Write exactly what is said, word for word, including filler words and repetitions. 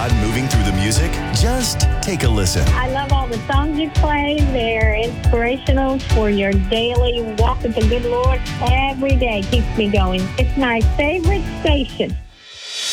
God moving through the music? Just take a listen. I love all the songs you play. They're inspirational for your daily walk with the good Lord. Every day keeps me going. It's my favorite station.